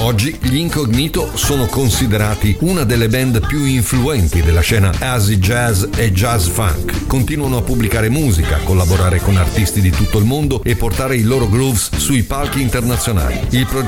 Oggi gli Incognito sono considerati una delle band più influenti della scena acid jazz e jazz funk. Continuano a pubblicare musica, collaborare con artisti di tutto il mondo e portare i loro grooves sui palchi internazionali. Il